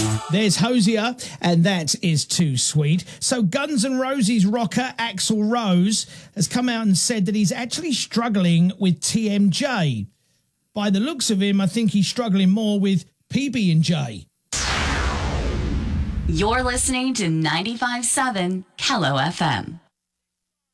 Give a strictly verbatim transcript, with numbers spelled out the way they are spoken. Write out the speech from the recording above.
There's Hosier, and that is Too Sweet. So Guns N' Roses rocker Axl Rose has come out and said that he's actually struggling with T M J. By the looks of him, I think he's struggling more with P B and J. You're listening to ninety-five point seven Kello F M.